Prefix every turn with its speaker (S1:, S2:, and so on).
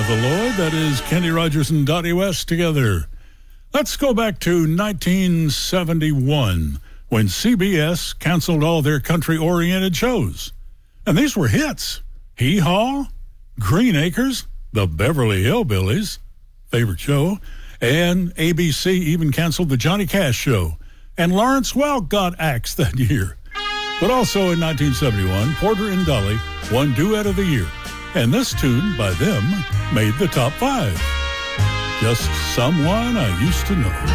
S1: of the Lord. That is Kenny Rogers and Dottie West together. Let's go back to 1971 when CBS canceled all their country-oriented shows. And these were hits. Hee Haw, Green Acres, The Beverly Hillbillies, favorite show, and ABC even canceled the Johnny Cash Show. And Lawrence Welk got axed that year. But also in 1971, Porter and Dolly won Duet of the Year. And this tune by them made the top 5. Just Someone I Used to Know.